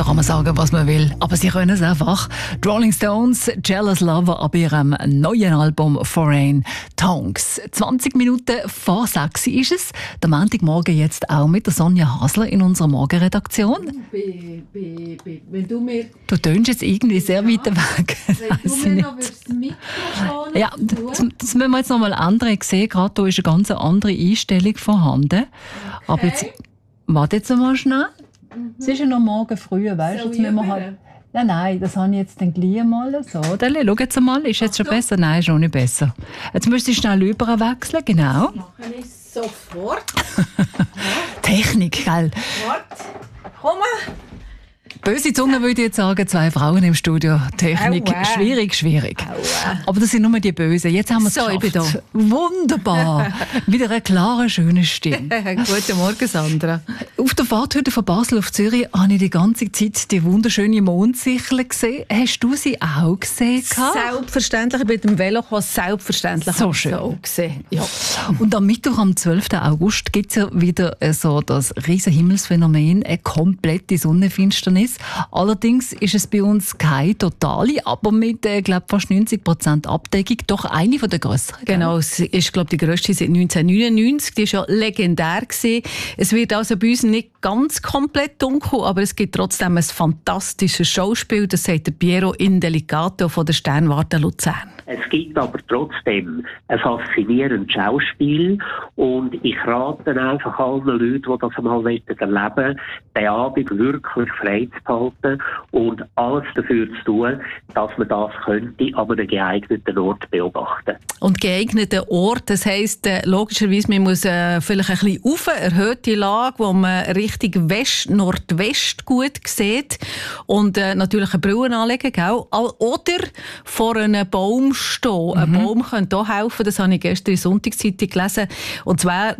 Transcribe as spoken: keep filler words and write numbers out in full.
kann man sagen, was man will, aber sie können es einfach. Die Rolling Stones, Jealous Lover, ab ihrem neuen Album Foreign Tongues. zwanzig Minuten vor sechs ist es. Der Montagmorgen jetzt auch mit der Sonja Hasler in unserer Morgenredaktion. Be, be, be, wenn du mir... Du tönst jetzt irgendwie sehr weit weg. Wenn du mir noch das Mikrofon... Ja, das, das müssen wir jetzt noch mal andere sehen. Gerade da ist eine ganz andere Einstellung vorhanden. Okay. Aber jetzt... Warte jetzt mal schnell. Mhm. Es ist ja noch morgen früh, weißt du? Jetzt müssen wir halt... Ja, nein, das habe ich jetzt dann gleich mal so. Dann, schau jetzt mal, ist jetzt schon besser? Nein, schon nicht besser. Jetzt müsste ich schnell überwechseln, genau. Das mache ich sofort. Technik, gell? Warte, komm mal. Böse Zunge würde ich jetzt sagen, zwei Frauen im Studio. Technik, Aua. schwierig, schwierig. Aua. Aber das sind nur die Bösen. Jetzt haben wir es So, ich geschafft. bin Wunderbar. Wieder eine klare, schöne Stimme. Guten Morgen, Sandra. Auf der Fahrt heute von Basel auf Zürich habe ich die ganze Zeit die wunderschöne Mondsichel gesehen. Hast du sie auch gesehen? Selbstverständlich, mit dem Velo kann selbstverständlich so schön. auch gesehen. Ja. Und am Mittwoch, am zwölften August, gibt es ja wieder so das riesen Himmelsphänomen, eine komplette Sonnenfinsternis. Allerdings ist es bei uns keine totale, aber mit äh, glaub, fast neunzig Prozent Abdeckung doch eine von der grösseren. Genau, es ist glaube die grösste seit neunzehnhundertneunundneunzig. Die war ja legendär gewesen. Es wird also bei uns nicht ganz komplett dunkel, aber es gibt trotzdem ein fantastisches Schauspiel. Das sagt der Piero Indelicato von der Sternwarte Luzern. Es gibt aber trotzdem ein faszinierendes Schauspiel und ich rate einfach allen Leuten, die das einmal erleben wollen, den Abend wirklich frei zu behalten und alles dafür zu tun, dass man das könnte an einem geeigneten Ort beobachten. Und geeigneten Ort, das heisst äh, logischerweise, man muss äh, vielleicht ein bisschen rauf, erhöhte Lage, wo man Richtung West, Nordwest gut sieht und äh, natürlich eine Brille anlegen, gell? Oder vor einem Baum stehen. Mhm. Ein Baum könnte auch helfen, das habe ich gestern in der Sonntagszeitung gelesen. Und zwar